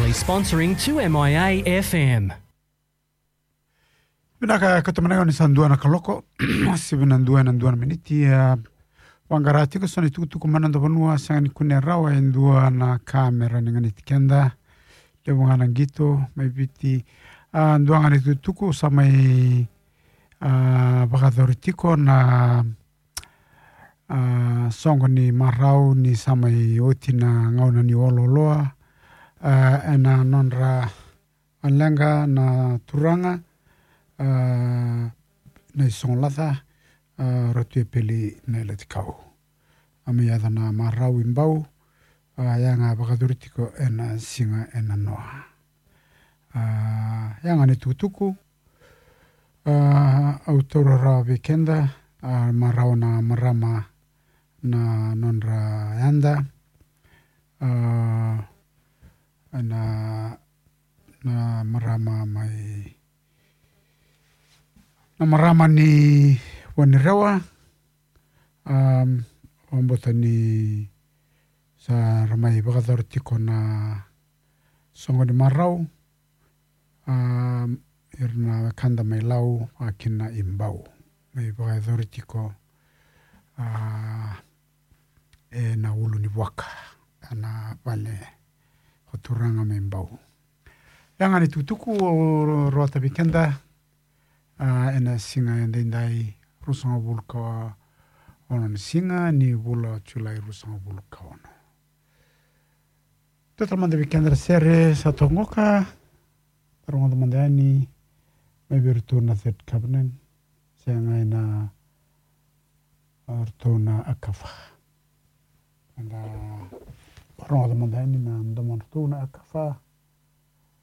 proudly sponsoring 2MIA FM. Binaka katamanao ni sanduana kaloko sibina nduana miniti wangarati ko soni tuku manando banua sanga ni kune rawa endua na kamera ngani tikenda lewanga ngito mabiti ndua ngani tuku samai bagadoritiko na songo ni marau ni samai otina ngauna ni ololoa ena nonra alenga na turanga na isonlatha rotu peli na letikau ami yada na marau imbau yanga bagaduritiko ena singa ena noa yanga ni tutuku autorora weekenda marau na marama na nonra yanda na marama mai na marama ni wanirewa ombota ni sa ramai bagadartiko na songo ni marau irna kanda mai lau akina imbau mai bagadartiko na ulu ni waka ana vale hoturanga mai imbau yanga ni tutuku rota weekenda ena singa endai rusanga bulka ono ni singa ni bula chulai rusanga bulka ono. Totalmente weekend sere sa tongoka rongo mandani mai bertuna set cabinet senga ena artona akafa. Anda rongo mandani na ndomartuna akafa